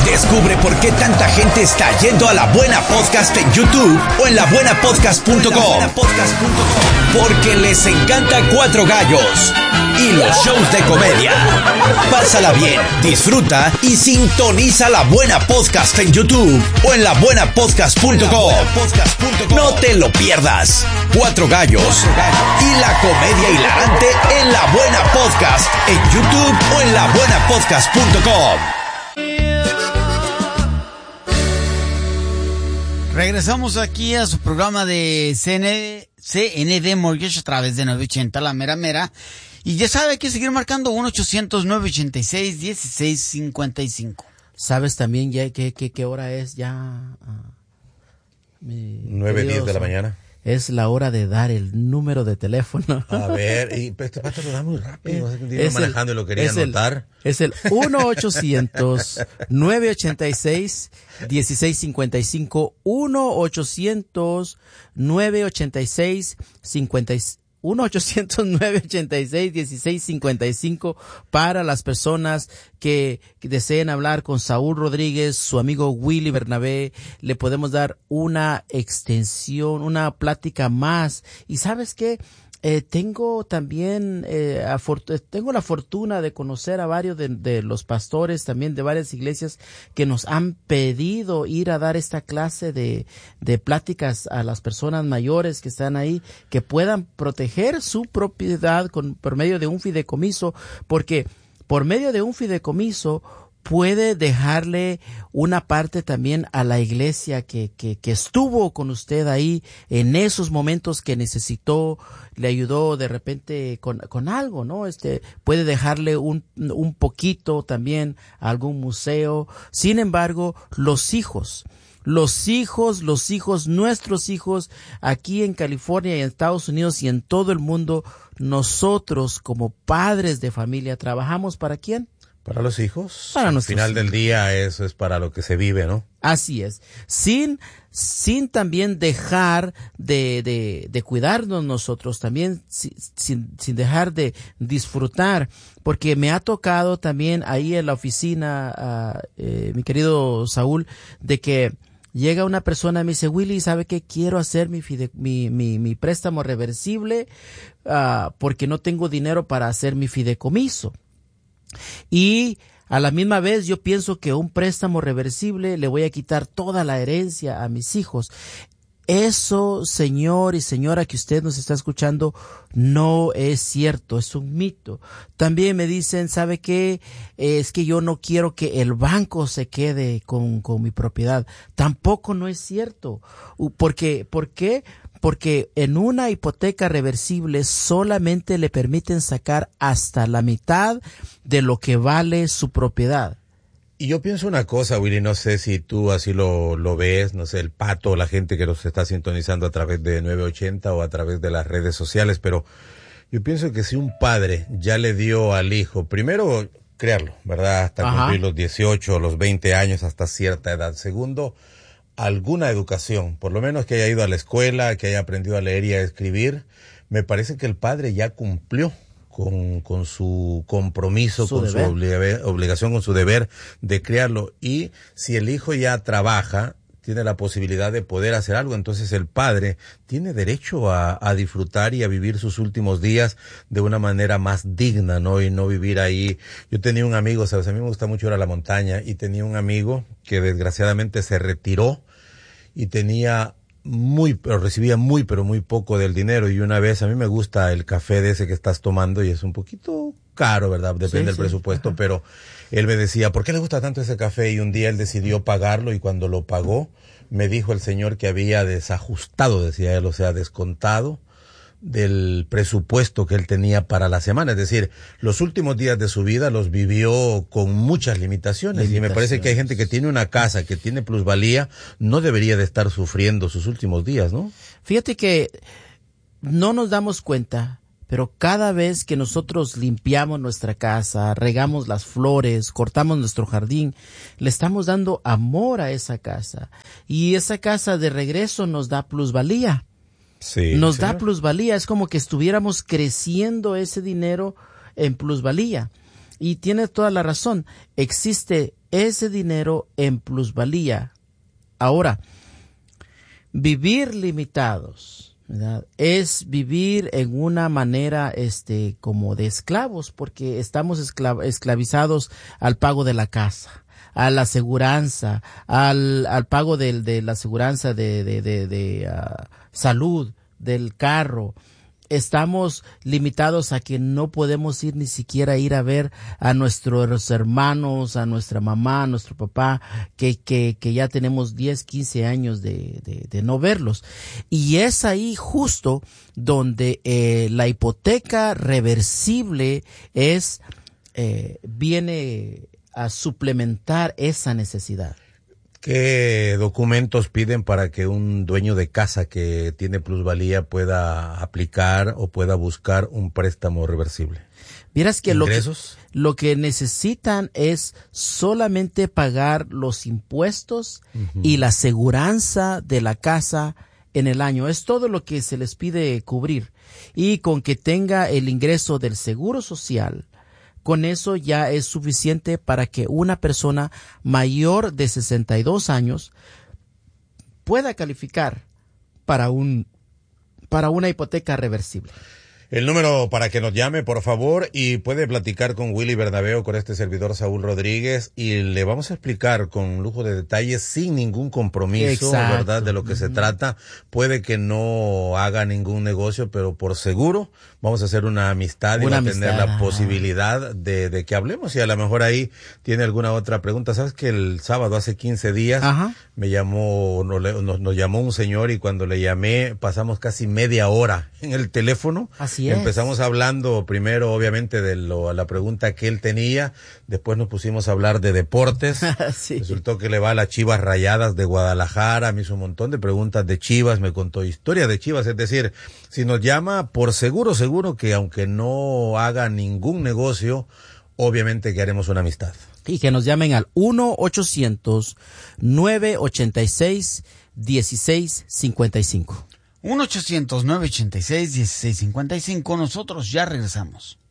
Descubre por qué tanta gente está yendo a La Buena Podcast en YouTube o en labuenapodcast.com. Porque les encanta Cuatro Gallos y los shows de comedia. Pásala bien, disfruta y sintoniza La Buena Podcast en YouTube o en labuenapodcast.com. No te lo pierdas. Cuatro Gallos y la comedia hilarante en La Buena Podcast en YouTube o en labuenapodcast.com. Regresamos aquí a su programa de CND Mortgage a través de 980 La Mera Mera. Y ya sabe, hay que seguir marcando 1-800-986-1655. ¿Sabes también ya qué hora es ya? 9:10 de la mañana. Es la hora de dar el número de teléfono. A ver, y este pato lo da muy rápido. Iba manejando y lo quería anotar. Es el 1-800-986-1655. 1-800-986-1655 para las personas que deseen hablar con Saúl Rodríguez, su amigo Willy Bernabé. Le podemos dar una extensión, una plática más. Y ¿sabes qué? Tengo también, tengo la fortuna de conocer a varios de los pastores también de varias iglesias que nos han pedido ir a dar esta clase de pláticas a las personas mayores que están ahí, que puedan proteger su propiedad por medio de un fideicomiso, porque por medio de un fideicomiso puede dejarle una parte también a la iglesia que estuvo con usted ahí en esos momentos que necesitó, le ayudó de repente con algo, ¿no? Puede dejarle un poquito también a algún museo. Sin embargo, nuestros hijos aquí en California y en Estados Unidos y en todo el mundo, nosotros como padres de familia trabajamos ¿para quién? Para los hijos. Para al final del día eso es para lo que se vive, ¿no? Así es. Sin también dejar de cuidarnos nosotros, también sin dejar de disfrutar, porque me ha tocado también ahí en la oficina, mi querido Saúl, de que llega una persona y me dice, Willy, ¿sabe qué? Quiero hacer mi préstamo reversible porque no tengo dinero para hacer mi fideicomiso. Y a la misma vez yo pienso que un préstamo reversible le voy a quitar toda la herencia a mis hijos. Eso, señor y señora que usted nos está escuchando, no es cierto, es un mito. También me dicen, ¿sabe qué? Es que yo no quiero que el banco se quede con mi propiedad. Tampoco no es cierto. ¿Por qué? Porque en una hipoteca reversible solamente le permiten sacar hasta la mitad de lo que vale su propiedad. Y yo pienso una cosa, Willy, no sé si tú así lo ves, no sé, el pato, la gente que nos está sintonizando a través de 980 o a través de las redes sociales, pero yo pienso que si un padre ya le dio al hijo, primero, crearlo, ¿verdad? Hasta cumplir los 18 o los 20 años, hasta cierta edad. Segundo, alguna educación, por lo menos que haya ido a la escuela, que haya aprendido a leer y a escribir. Me parece que el padre ya cumplió con su compromiso, su obligación, con su deber de criarlo. Y si el hijo ya trabaja, tiene la posibilidad de poder hacer algo, entonces el padre tiene derecho a disfrutar y a vivir sus últimos días de una manera más digna, ¿no? Y no vivir ahí. Yo tenía un amigo, ¿sabes? A mí me gusta mucho ir a la montaña, y tenía un amigo que desgraciadamente se retiró y pero recibía muy poco del dinero. Y una vez, a mí me gusta el café de ese que estás tomando y es un poquito caro, ¿verdad? Depende del presupuesto, pero él me decía, ¿por qué le gusta tanto ese café? Y un día él decidió pagarlo, y cuando lo pagó, me dijo el señor que había desajustado, decía él, o sea, descontado del presupuesto que él tenía para la semana. Es decir, los últimos días de su vida los vivió con muchas limitaciones. Y me parece que hay gente que tiene una casa, que tiene plusvalía, no debería de estar sufriendo sus últimos días, ¿no? Fíjate que no nos damos cuenta, pero cada vez que nosotros limpiamos nuestra casa, regamos las flores, cortamos nuestro jardín, le estamos dando amor a esa casa. Y esa casa de regreso nos da plusvalía. Sí, nos da plusvalía, es como que estuviéramos creciendo ese dinero en plusvalía. Y tienes toda la razón. Existe ese dinero en plusvalía. Ahora, vivir limitados, ¿verdad? Es vivir en una manera como de esclavos, porque estamos esclavizados al pago de la casa, a la aseguranza, al pago de la aseguranza de salud, del carro. Estamos limitados a que no podemos ni siquiera ir a ver a nuestros hermanos, a nuestra mamá, a nuestro papá, que ya tenemos 10, 15 años de no verlos. Y es ahí justo donde la hipoteca reversible viene a suplementar esa necesidad. ¿Qué documentos piden para que un dueño de casa que tiene plusvalía pueda aplicar o pueda buscar un préstamo reversible? Vieras que ¿Ingresos? lo que necesitan es solamente pagar los impuestos y la aseguranza de la casa en el año. Es todo lo que se les pide cubrir. Y con que tenga el ingreso del seguro social, con eso ya es suficiente para que una persona mayor de 62 años pueda calificar para una hipoteca reversible. El número para que nos llame, por favor, y puede platicar con Willy Bernabeo, con este servidor Saúl Rodríguez, y le vamos a explicar con lujo de detalles, sin ningún compromiso, Exacto. ¿verdad?, de lo que se trata. Puede que no haga ningún negocio, pero por seguro vamos a hacer una amistad y va a tener la posibilidad de que hablemos, y a lo mejor ahí tiene alguna otra pregunta. ¿Sabes que el sábado, hace 15 días, nos llamó un señor, y cuando le llamé pasamos casi media hora en el teléfono? Así es. Empezamos hablando primero, obviamente, de la pregunta que él tenía. Después nos pusimos a hablar de deportes. Sí. Resultó que le va a las Chivas Rayadas de Guadalajara. Me hizo un montón de preguntas de Chivas. Me contó historia de Chivas. Es decir, si nos llama, por seguro que aunque no haga ningún negocio, obviamente que haremos una amistad. Y que nos llamen al 1-800-986-1655. 1-800-986-1655. Nosotros ya regresamos.